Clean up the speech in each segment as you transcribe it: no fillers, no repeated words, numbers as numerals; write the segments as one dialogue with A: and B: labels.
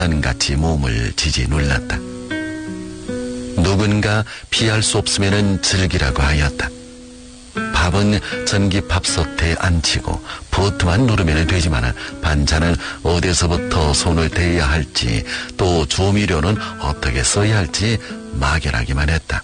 A: 같이 몸을 지지 눌렀다. 누군가 피할 수 없으면 즐기라고 하였다. 밥은 전기 밥솥에 앉히고 버튼만 누르면 되지만 반찬은 어디서부터 손을 대야 할지 또 조미료는 어떻게 써야 할지 막연하기만 했다.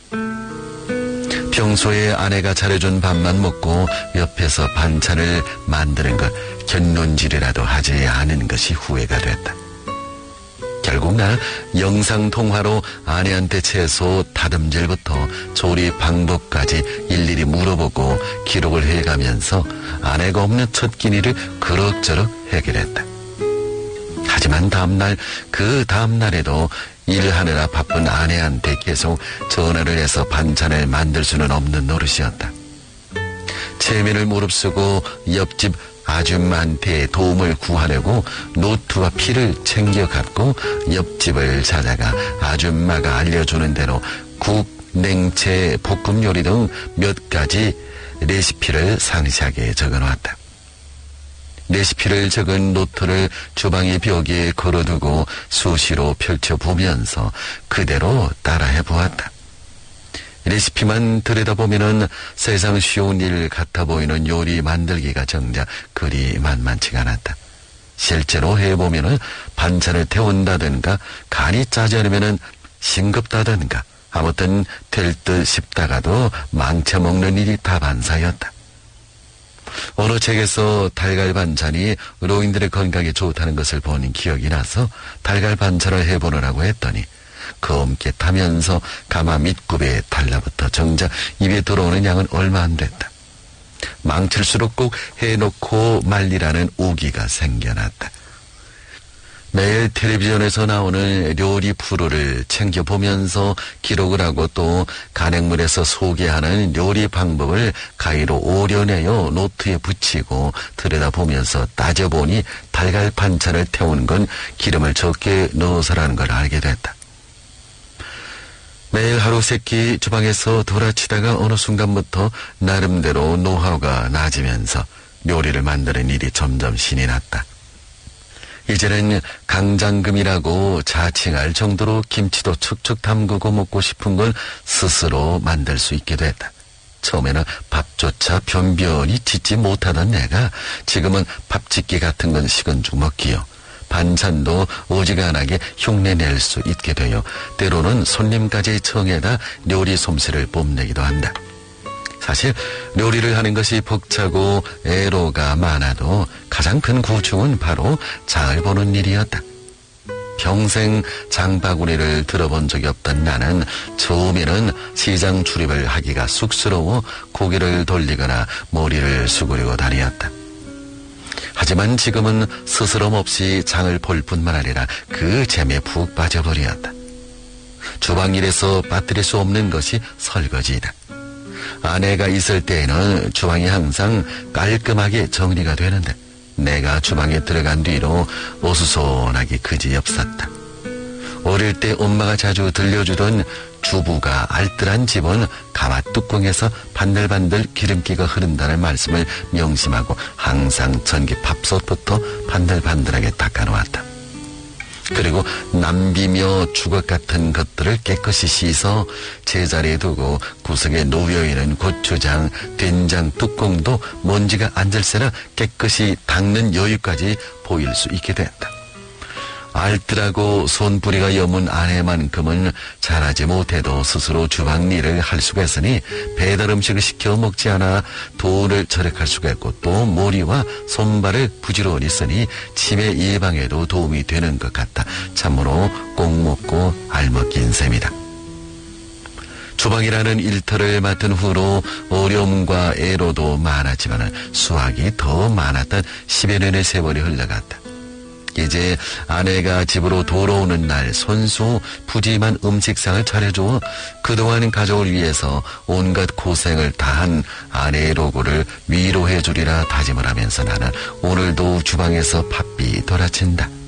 A: 평소에 아내가 차려준 밥만 먹고 옆에서 반찬을 만드는 걸 곁눈질이라도 하지 않은 것이 후회가 됐다. 결국 날 영상통화로 아내한테 채소 다듬질부터 조리 방법까지 일일이 물어보고 기록을 해가면서 아내가 없는 첫 끼니를 그럭저럭 해결했다. 하지만 그 다음날에도 일하느라 바쁜 아내한테 계속 전화를 해서 반찬을 만들 수는 없는 노릇이었다. 체면을 무릅쓰고 옆집 아줌마한테 도움을 구하려고 노트와 피를 챙겨 갖고 옆집을 찾아가 아줌마가 알려주는 대로 국, 냉채, 볶음 요리 등 몇 가지 레시피를 상세하게 적어놓았다. 레시피를 적은 노트를 주방의 벽에 걸어두고 수시로 펼쳐보면서 그대로 따라해 보았다. 레시피만 들여다보면은 세상 쉬운 일 같아 보이는 요리 만들기가 정작 그리 만만치가 않았다. 실제로 해보면은 반찬을 태운다든가 간이 짜지 않으면은 싱겁다든가 아무튼 될 듯 싶다가도 망쳐먹는 일이 다반사였다. 어느 책에서 달걀 반찬이 노인들의 건강에 좋다는 것을 본 기억이 나서 달걀 반찬을 해보느라고 했더니 검게 타면서 가마 밑굽에 달라붙어 정작 입에 들어오는 양은 얼마 안 됐다. 망칠수록 꼭 해놓고 말리라는 오기가 생겨났다. 매일 텔레비전에서 나오는 요리 프로를 챙겨보면서 기록을 하고 또 간행물에서 소개하는 요리 방법을 가위로 오려내어 노트에 붙이고 들여다보면서 따져보니 달걀 반찬을 태우는 건 기름을 적게 넣어서라는 걸 알게 됐다. 매일 하루 세끼 주방에서 돌아치다가 어느 순간부터 나름대로 노하우가 낮으면서 요리를 만드는 일이 점점 신이 났다. 이제는 강장금이라고 자칭할 정도로 김치도 축축 담그고 먹고 싶은 건 스스로 만들 수 있게 됐다. 처음에는 밥조차 변변히 짓지 못하던 내가 지금은 밥짓기 같은 건 식은죽 먹기요. 반찬도 어지간하게 흉내낼 수 있게 되어 때로는 손님까지 청해다 요리 솜씨를 뽐내기도 한다. 사실 요리를 하는 것이 벅차고 애로가 많아도 가장 큰 고충은 바로 장을 보는 일이었다. 평생 장바구니를 들어본 적이 없던 나는 처음에는 시장 출입을 하기가 쑥스러워 고개를 돌리거나 머리를 수그리고 다녔다. 하지만 지금은 스스럼 없이 장을 볼 뿐만 아니라 그 재미에 푹 빠져버렸다. 주방일에서 빠뜨릴 수 없는 것이 설거지이다. 아내가 있을 때에는 주방이 항상 깔끔하게 정리가 되는데 내가 주방에 들어간 뒤로 어수선하기 그지없었다. 어릴 때 엄마가 자주 들려주던 주부가 알뜰한 집은 가마 뚜껑에서 반들반들 기름기가 흐른다는 말씀을 명심하고 항상 전기 밥솥부터 반들반들하게 닦아놓았다. 그리고 남비며 주걱 같은 것들을 깨끗이 씻어 제자리에 두고 구석에 놓여있는 고추장, 된장 뚜껑도 먼지가 앉을새나 깨끗이 닦는 여유까지 보일 수 있게 됐다. 알뜰하고 손뿌리가 여문 아내만큼은 잘하지 못해도 스스로 주방 일을 할 수가 있으니 배달 음식을 시켜 먹지 않아 돈을 절약할 수가 있고 또 머리와 손발을 부지런히 쓰니 치매 예방에도 도움이 되는 것 같다. 참으로 꼭 먹고 알먹긴 셈이다. 주방이라는 일터를 맡은 후로 어려움과 애로도 많았지만 수확이 더 많았던 10여 년의 세월이 흘러갔다. 이제 아내가 집으로 돌아오는 날 손수 푸짐한 음식상을 차려주어 그동안 가족을 위해서 온갖 고생을 다한 아내의 로고를 위로해 주리라 다짐을 하면서 나는 오늘도 주방에서 바삐 돌아친다.